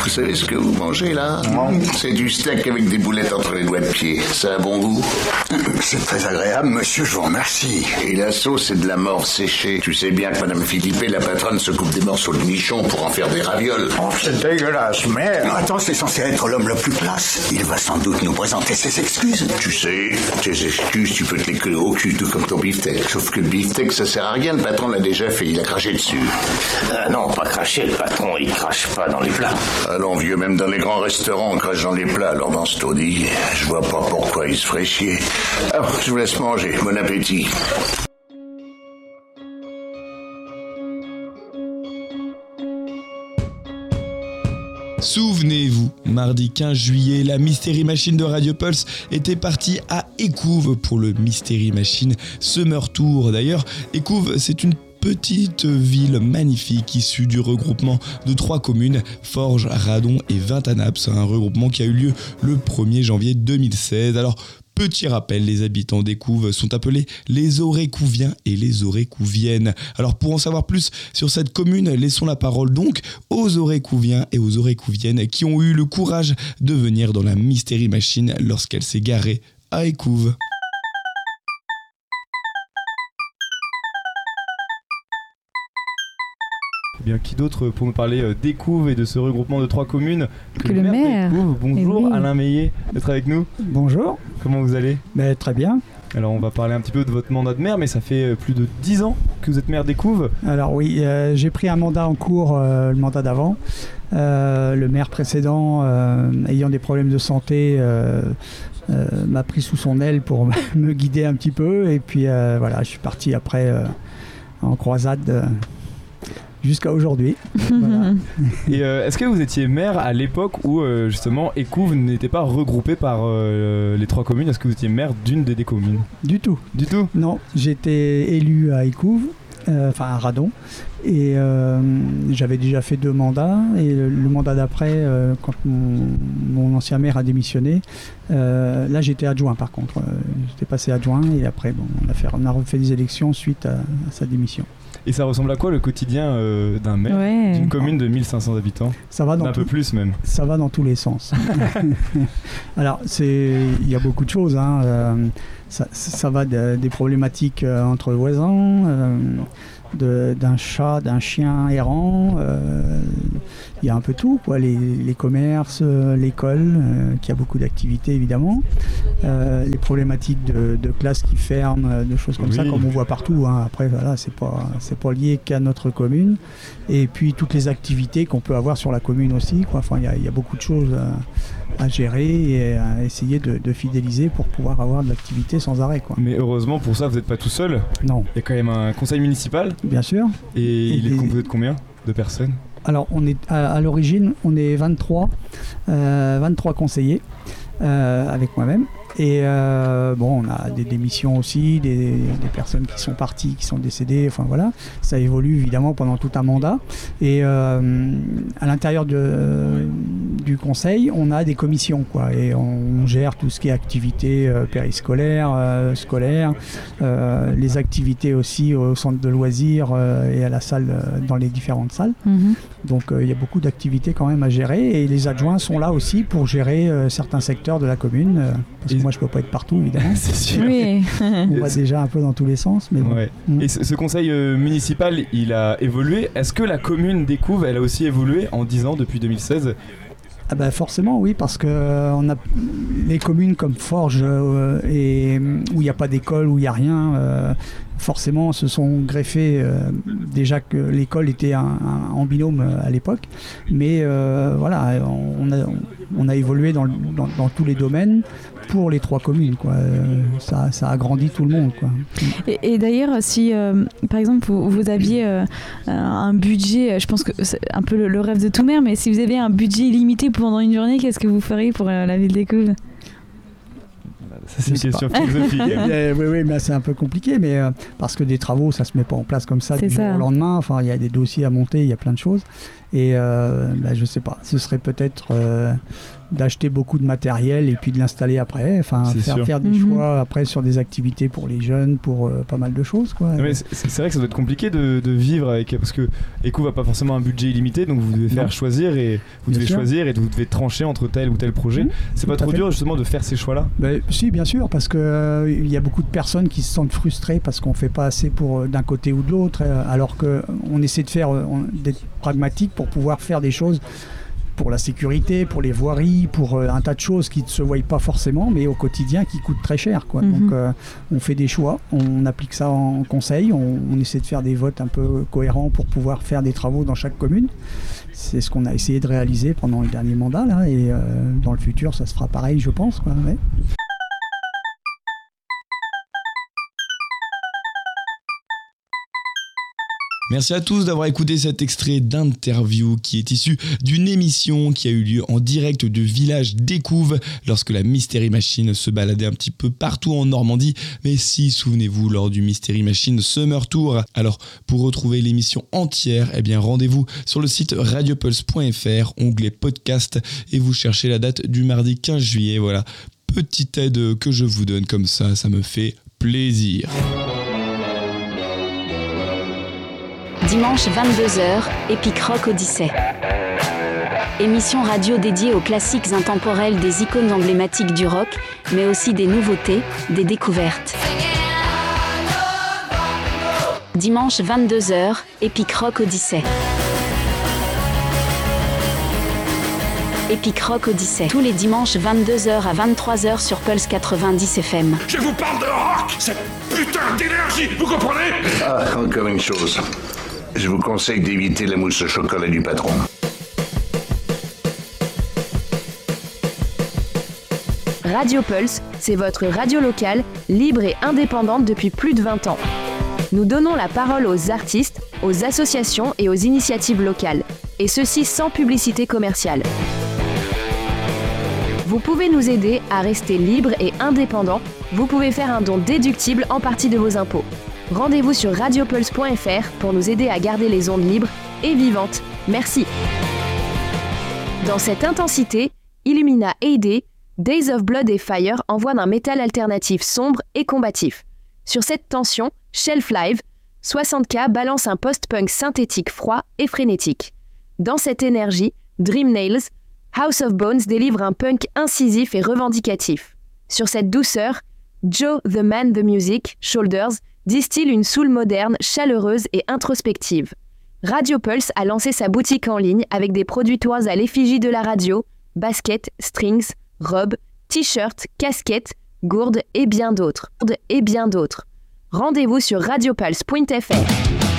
savez ce que vous mangez là? C'est du steak avec des boulettes entre les doigts de pied. Ça a bon goût? C'est très agréable, monsieur, je vous remercie. Et la sauce, c'est de la morve séchée. Tu sais bien que Madame Philippe, la patronne, se coupe des morceaux de nichon pour en faire des ravioles. Oh, c'est dégueulasse, merde. Attends, c'est censé être l'homme le plus classe. Il va sans doute nous présenter ses excuses. Tu sais, tes excuses, tu peux te les coller au cul, tout comme ton beefsteak. Sauf que le beefsteak, ça sert à rien. Le patron l'a déjà fait, il a craché dessus. Non, pas cracher, le patron, il crache pas dans les plats. Allons, vieux, même dans les grands restaurants, on crache dans les plats. Alors dans ce taudis, je vois pas pourquoi il se ferait chier. Alors, je vous laisse manger. Bon appétit. Souvenez-vous, mardi 15 juillet, la Mystery Machine de Radio Pulse était partie à Écouves pour le Mystery Machine Summer Tour. D'ailleurs, Écouves, c'est une petite ville magnifique issue du regroupement de 3 communes, Forges, Radon et Vintanaps, un regroupement qui a eu lieu le 1er janvier 2016. Alors, petit rappel, les habitants d'Écouves sont appelés les Aurécouviens et les Aurécouviennes. Alors pour en savoir plus sur cette commune, laissons la parole donc aux Aurécouviens et aux Aurécouviennes qui ont eu le courage de venir dans la Mystery Machine lorsqu'elle s'est garée à Écouves. Eh bien, qui d'autre pour nous parler d'Écouves et de ce regroupement de 3 communes que le maire d'Écouves. Bonjour, oui. Alain Meillet, d'être avec nous. Bonjour. Comment vous allez ? Très bien. Alors, on va parler un petit peu de votre mandat de maire, mais ça fait plus de 10 ans que vous êtes maire d'Écouves. Alors oui, j'ai pris un mandat en cours, le mandat d'avant. Le maire précédent, ayant des problèmes de santé, m'a pris sous son aile pour me guider un petit peu. Et puis voilà, je suis parti après en croisade. Jusqu'à aujourd'hui. Voilà. Et est-ce que vous étiez maire à l'époque où justement Écouves n'était pas regroupé par les 3 communes? Est-ce que vous étiez maire d'une des communes? Du tout. Du tout? Non, j'étais élu à Écouves, à Radon, et j'avais déjà fait 2 mandats, et le mandat d'après, quand mon ancien maire a démissionné, là j'étais adjoint par contre. J'étais passé adjoint, et après on a refait des élections suite à sa démission. Et ça ressemble à quoi le quotidien d'un maire d'une commune de 1500 habitants? Ça va peu plus même. Ça va dans tous les sens. Alors, il y a beaucoup de choses. Ça va des problématiques entre voisins, d'un chat, d'un chien errant. Il y a un peu tout, quoi. Les commerces, l'école, qui a beaucoup d'activités évidemment. Les problématiques de classes qui ferment, de choses comme ça, comme on voit partout. Après, voilà, c'est pas lié qu'à notre commune. Et puis toutes les activités qu'on peut avoir sur la commune aussi, quoi. Enfin, il y a beaucoup de choses à gérer et à essayer de fidéliser pour pouvoir avoir de l'activité sans arrêt, quoi. Mais heureusement, pour ça, vous n'êtes pas tout seul. Non. Il y a quand même un conseil municipal. Bien sûr. Et il est composé de combien de personnes? Alors, on est à l'origine, on est 23 conseillers avec moi-même. Et on a des démissions aussi, des personnes qui sont parties, qui sont décédées, enfin voilà. Ça évolue évidemment pendant tout un mandat. Et à l'intérieur du conseil, on a des commissions, quoi. Et on gère tout ce qui est activités périscolaires, scolaires, les activités aussi au centre de loisirs et à la salle, dans les différentes salles. Mm-hmm. Donc il y a beaucoup d'activités quand même à gérer. Et les adjoints sont là aussi pour gérer certains secteurs de la commune. Parce que moi, je peux pas être partout, évidemment. C'est sûr. Oui. On va déjà un peu dans tous les sens, mais bon. Ouais. Et ce conseil municipal, il a évolué. Est-ce que la commune d'Écouves, elle a aussi évolué en 10 ans depuis 2016 ? Forcément, oui, parce que on a les communes comme Forges et où il n'y a pas d'école, où il n'y a rien. Forcément, se sont greffés déjà que l'école était en binôme à l'époque, mais voilà, on a évolué dans tous les domaines pour les 3 communes, quoi. Ça a grandi tout le monde, quoi. Et d'ailleurs, si par exemple vous aviez un budget, je pense que c'est un peu le rêve de tout maire, mais si vous aviez un budget illimité pendant une journée, qu'est-ce que vous feriez pour la ville d'Écouves ? Ça, c'est une question philosophique. Oui, mais c'est un peu compliqué, mais parce que des travaux, ça se met pas en place comme ça du jour au lendemain. Enfin, il y a des dossiers à monter, il y a plein de choses. Et je sais pas, ce serait peut-être d'acheter beaucoup de matériel et puis de l'installer après, enfin faire des choix après sur des activités pour les jeunes, pour pas mal de choses quoi. Mais c'est vrai que ça doit être compliqué de vivre avec, parce que ECOUV n'a pas forcément un budget illimité, donc vous devez faire choisir et vous devez choisir et vous devez trancher entre tel ou tel projet. C'est pas trop dur justement de faire ces choix-là? Si, bien sûr, parce que il y a beaucoup de personnes qui se sentent frustrées parce qu'on fait pas assez pour d'un côté ou de l'autre, alors que on essaie de d'être pragmatique pour pouvoir faire des choses pour la sécurité, pour les voiries, pour un tas de choses qui ne se voient pas forcément, mais au quotidien qui coûtent très cher, quoi. Donc on fait des choix, on applique ça en conseil, on essaie de faire des votes un peu cohérents pour pouvoir faire des travaux dans chaque commune. C'est ce qu'on a essayé de réaliser pendant le dernier mandat, là, et dans le futur, ça se fera pareil, je pense, quoi, ouais. Merci à tous d'avoir écouté cet extrait d'interview qui est issu d'une émission qui a eu lieu en direct du village d'Écouves lorsque la Mystery Machine se baladait un petit peu partout en Normandie. Mais si, souvenez-vous, lors du Mystery Machine Summer Tour. Alors, pour retrouver l'émission entière, rendez-vous sur le site radiopulse.fr, onglet podcast, et vous cherchez la date du mardi 15 juillet. Voilà, petite aide que je vous donne comme ça me fait plaisir. Dimanche 22h, Epic Rock Odyssey. Émission radio dédiée aux classiques intemporels des icônes emblématiques du rock, mais aussi des nouveautés, des découvertes. Dimanche 22h, Epic Rock Odyssey. Epic Rock Odyssey. Tous les dimanches 22h à 23h sur Pulse 90 FM. Je vous parle de rock, cette putain d'énergie, vous comprenez? Encore une chose. Je vous conseille d'éviter la mousse au chocolat du patron. Radio Pulse, c'est votre radio locale, libre et indépendante depuis plus de 20 ans. Nous donnons la parole aux artistes, aux associations et aux initiatives locales, et ceci sans publicité commerciale. Vous pouvez nous aider à rester libre et indépendant. Vous pouvez faire un don déductible en partie de vos impôts. Rendez-vous sur radiopulse.fr pour nous aider à garder les ondes libres et vivantes. Merci. Dans cette intensité, Illumina AD, Days of Blood et Fire envoient un métal alternatif sombre et combatif. Sur cette tension, Shelf Live, 60K balance un post-punk synthétique froid et frénétique. Dans cette énergie, Dream Nails, House of Bones délivre un punk incisif et revendicatif. Sur cette douceur, Joe the Man the Music, Shoulders, distille une soul moderne, chaleureuse et introspective. Radio Pulse a lancé sa boutique en ligne avec des produits toits à l'effigie de la radio, baskets, strings, robes, t-shirts, casquettes, gourdes et bien d'autres. Rendez-vous sur radiopulse.fr.